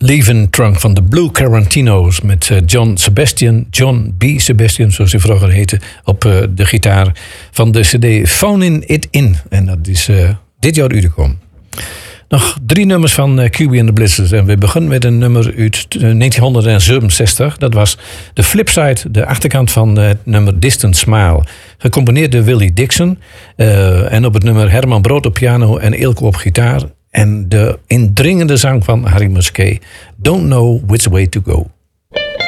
Leaving Trunk van de Blue Quarantinos met John B. Sebastian, zoals hij vroeger heette, op de gitaar van de cd Phoning It In. En dat is dit jaar uitgekomen. Nog 3 nummers van QB and the Blizzards. En we beginnen met een nummer uit 1967. Dat was de flipside, de achterkant van het nummer Distant Smile. Gecomponeerd door Willie Dixon. En op het nummer Herman Brood op piano en Eelco op gitaar. En de indringende zang van Harry Musquet. Don't know which way to go.